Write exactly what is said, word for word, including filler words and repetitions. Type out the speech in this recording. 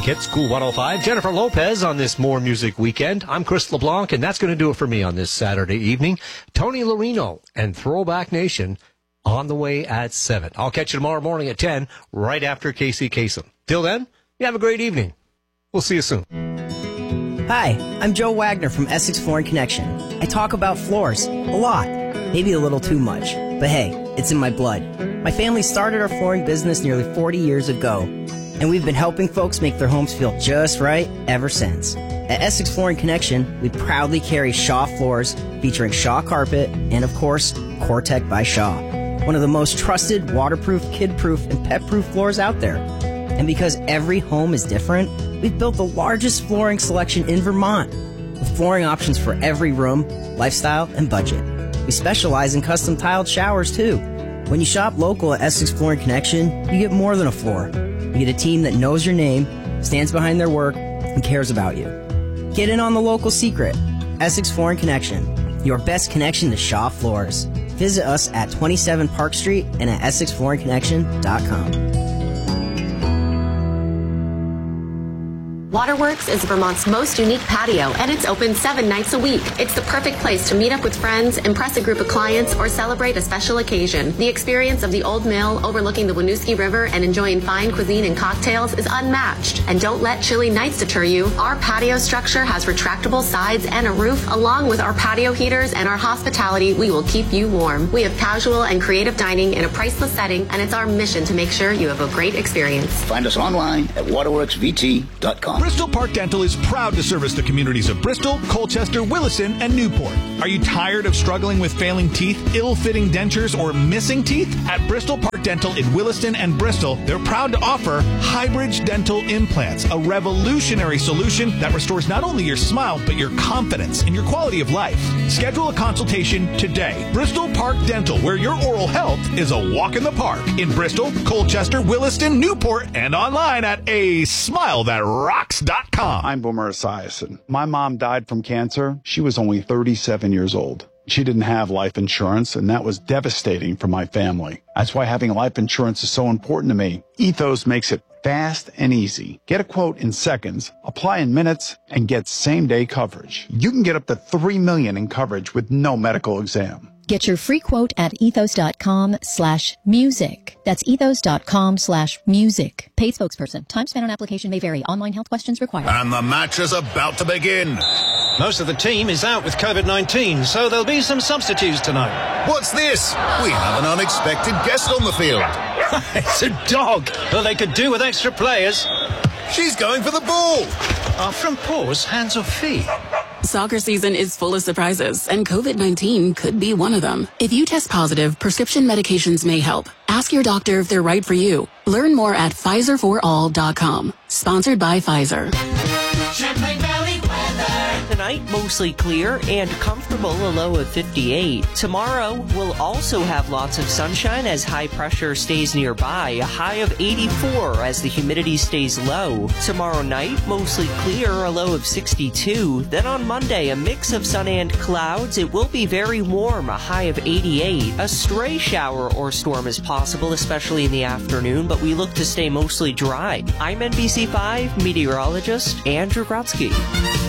Hits, Cool one oh five. Jennifer Lopez on this More Music weekend. I'm Chris LeBlanc, and that's going to do it for me on this Saturday evening. Tony Larino and Throwback Nation on the way at seven. I'll catch you tomorrow morning at ten, right after Casey Kasem. Till then, you have a great evening. We'll see you soon. Hi, I'm Joe Wagner from Essex Flooring Connection. I talk about floors a lot, maybe a little too much, but hey, it's in my blood. My family started our flooring business nearly forty years ago, and we've been helping folks make their homes feel just right ever since. At Essex Flooring Connection, we proudly carry Shaw floors featuring Shaw carpet and, of course, Core-Tec by Shaw, one of the most trusted waterproof, kid-proof, and pet-proof floors out there. And because every home is different, we've built the largest flooring selection in Vermont, with flooring options for every room, lifestyle, and budget. We specialize in custom tiled showers, too. When you shop local at Essex Flooring Connection, you get more than a floor. You get a team that knows your name, stands behind their work, and cares about you. Get in on the local secret. Essex Flooring Connection, your best connection to Shaw floors. Visit us at twenty-seven Park Street and at essex flooring connection dot com. Waterworks is Vermont's most unique patio, and it's open seven nights a week. It's the perfect place to meet up with friends, impress a group of clients, or celebrate a special occasion. The experience of the Old Mill overlooking the Winooski River and enjoying fine cuisine and cocktails is unmatched. And don't let chilly nights deter you. Our patio structure has retractable sides and a roof. Along with our patio heaters and our hospitality, we will keep you warm. We have casual and creative dining in a priceless setting, and it's our mission to make sure you have a great experience. Find us online at waterworks v t dot com. Bristol Park Dental is proud to service the communities of Bristol, Colchester, Williston, and Newport. Are you tired of struggling with failing teeth, ill-fitting dentures, or missing teeth? At Bristol Park Dental in Williston and Bristol, they're proud to offer Highbridge Dental Implants, a revolutionary solution that restores not only your smile, but your confidence and your quality of life. Schedule a consultation today. Bristol Park Dental, where your oral health is a walk in the park. In Bristol, Colchester, Williston, Newport, and online at a smile that rocks dot com. I'm Boomer Esiason. My mom died from cancer. She was only thirty-seven years old. She didn't have life insurance, and that was devastating for my family. That's why having life insurance is so important to me. Ethos makes it fast and easy. Get a quote in seconds, apply in minutes, and get same-day coverage. You can get up to three million dollars in coverage with no medical exam. Get your free quote at ethos.com slash music. That's ethos.com slash music. Paid spokesperson. Time spent on application may vary. Online health questions required. And the match is about to begin. Most of the team is out with covid nineteen, so there'll be some substitutes tonight. What's this? We have an unexpected guest on the field. It's a dog. Well, they could do with extra players. She's going for the ball. Our front paws, hands or feet. Soccer season is full of surprises, and covid nineteen could be one of them. If you test positive, prescription medications may help. Ask your doctor if they're right for you. Learn more at Pfizer for all dot com. Sponsored by Pfizer. Champlain Valley weather. Tonight, mostly clear and comfortable, a low of fifty-eight. Tomorrow, we'll also have lots of sunshine as high pressure stays nearby, a high of eighty-four as the humidity stays low. Tomorrow night, mostly clear, a low of sixty-two. Then on Monday, a mix of sun and clouds. It will be very warm, a high of eighty-eight. A stray shower or storm is possible, especially in the afternoon, but we look to stay mostly dry. I'm N B C five meteorologist Andrew Grotsky.